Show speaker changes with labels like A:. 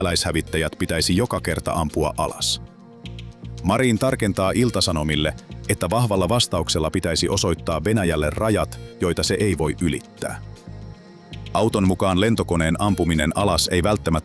A: venäläishävittäjät pitäisi joka kerta ampua alas. Marin tarkentaa Ilta-Sanomille, että vahvalla vastauksella pitäisi osoittaa Venäjälle rajat, joita se ei voi ylittää. Auton mukaan lentokoneen ampuminen alas ei välttämättä